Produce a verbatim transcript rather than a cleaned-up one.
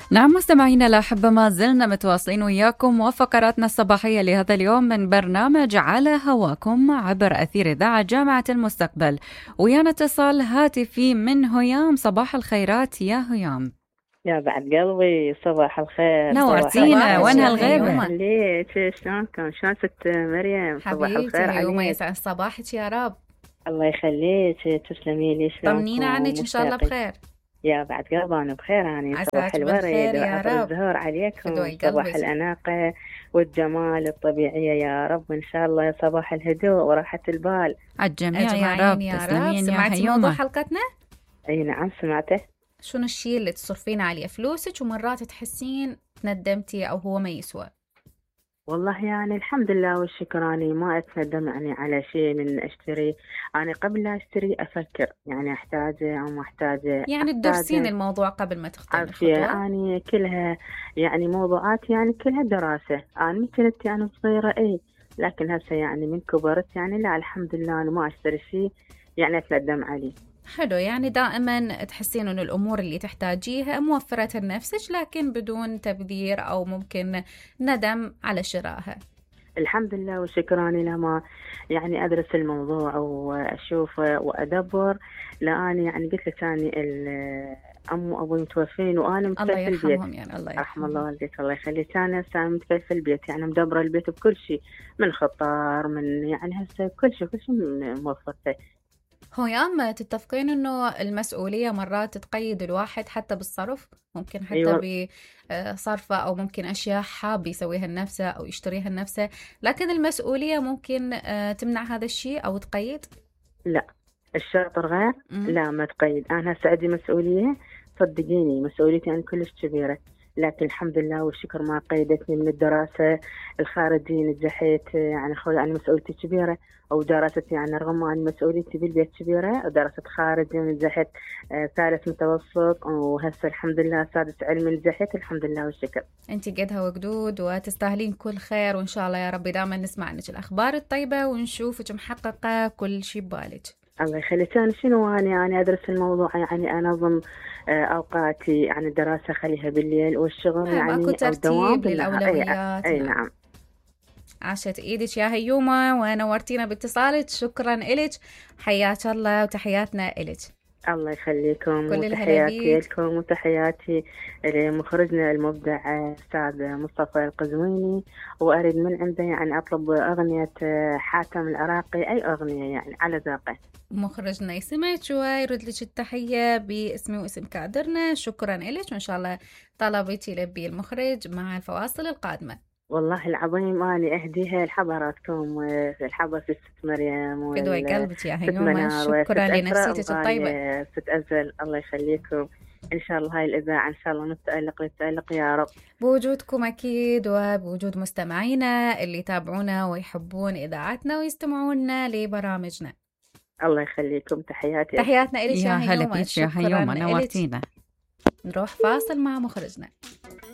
نعم مستمعينا الأحبة، ما زلنا متواصلين وياكم وفقراتنا الصباحية لهذا اليوم من برنامج على هواكم عبر أثير إذاعة جامعة المستقبل. ويانا اتصال هاتفي من هيام. صباح الخيرات يا هيام. يا بعد قلبي صباح الخير. نورتينا، وين هالغيبة؟ ليش شلونكم؟ شلون ست مريم؟ صباح الخير عليك. يوم يسعد صباحك يا رب. الله يخليك، تسلمي لي. شلونكم؟ طمنينا عنك، ان شاء الله بخير. يا بعد قلبي انا بخير. انا صباح الورد وعطر الزهور عليكم، صباح الاناقه والجمال الطبيعيه يا رب، ان شاء الله صباح الهدوء وراحه البال الجميع يا رب. تسلمين يا سمعتي موضوع حلقتنا؟ اي نعم سمعته. شنو الشيء اللي تصرفين عليه فلوسك ومرات تحسين ندمتي او هو ما يسوى؟ والله يعني الحمد لله والشكر، أنا ما أتندم يعني على شيء من أشتري. أنا قبل لا أشتري أفكر يعني أحتاجه أو ما أحتاجه، يعني تدرسين الموضوع قبل ما تخطين الخطوة. أنا كلها يعني موضوعات يعني كلها دراسة. أنا كنت يعني صغيرة إيه، لكن هسه يعني من كبرت يعني لا الحمد لله أنا ما أشتري شيء يعني أتندم عليه. حلو، يعني دائما تحسين أن الأمور اللي تحتاجيها موفرة لنفسك لكن بدون تبذير أو ممكن ندم على شرائها. الحمد لله وشكراني لما يعني أدرس الموضوع وأشوف وأدبر. لأني يعني قلت لك أني أم وأبوي متوفين وأنا متكفل البيت. الله يرحمهم يعني. الله يرحم الله والديك الله يخليك. أنا هسه متكفل البيت يعني مدبرة البيت بكل شيء، من خطار من يعني هسه كل شيء كل شيء موفرته. هو ياما تتفقين انه المسؤولية مرات تقيد الواحد حتى بالصرف، ممكن حتى أيوة. بصرفة او ممكن اشياء حاب يسويها لنفسه او يشتريها لنفسه، لكن المسؤولية ممكن تمنع هذا الشيء او تقيد. لا الشاطر غير م- لا ما تقيد. انا هسه عندي مسؤولية، صدقيني مسؤوليتي انا كلش كبيرة، لكن الحمد لله والشكر ما قيدتني. من الدراسة الخارجية نجحت يعني خوي يعني مسؤوليتي كبيرة، أو دراستي يعني رغم أن مسؤوليتي بالبيت كبيرة ودراسة خارجية نجحت آه ثالث متوسط، وهسه الحمد لله سادس علمي نجحت الحمد لله والشكر. أنت قدها وقدود وتستاهلين كل خير، وإن شاء الله يا رب دائما نسمع عنك الأخبار الطيبة ونشوفك محققة كل شيء ببالك. الله يخليك. أنا شنو أنا يعني أدرس الموضوع يعني أنظم أوقاتي، يعني الدراسة خليها بالليل والشغل يعني أكو ترتيب للأولويات. أي, أي نعم. عاشت إيدك يا هيومة ونورتينا باتصالك، شكرا إلك، حياك الله وتحياتنا إلك. الله يخليكم وتحياتي لكم وتحياتي لمخرجنا المبدع أستاذ مصطفى القزويني، وأريد من عنده يعني أطلب أغنية حاتم العراقي، أي أغنية يعني على ذاقه. مخرجنا يسمعك ويرد لك التحية باسمي واسم كادرنا، شكرا لك، وإن شاء الله طلبتي يلبي المخرج مع الفواصل القادمة. والله العظيم أنا أهديها لحضراتكم، الحبة في ست مريم فدوي قلبك يا هيومة، شكرا لنفسيتك الطيبة. ست أزل الله يخليكم. إن شاء الله هاي الإذاعة إن شاء الله نتألق نتألق يا رب بوجودكم أكيد، وبوجود مستمعينا اللي يتابعونا ويحبون إذاعتنا ويستمعونا لبرامجنا. الله يخليكم. تحياتي تحياتنا إليك يا هيومة. يا هلا بيك يا هيومة، نورتينا. نروح فاصل مع مخرجنا.